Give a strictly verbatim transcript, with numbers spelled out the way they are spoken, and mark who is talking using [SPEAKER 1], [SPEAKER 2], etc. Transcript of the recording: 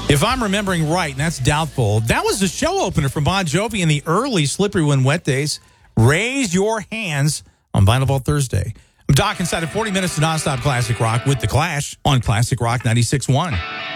[SPEAKER 1] If I'm remembering right, and that's doubtful, that was the show opener for Bon Jovi in the early Slippery When Wet days. Raise Your Hands on Vinyl Vault Thursday. I'm Doc inside of forty minutes of nonstop classic rock with The Clash on Classic Rock ninety-six point one.